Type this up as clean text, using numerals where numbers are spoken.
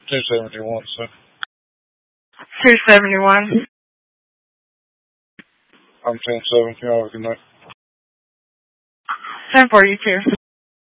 271, so. 271. I'm 10-7. You have a good night. 10-4, you too.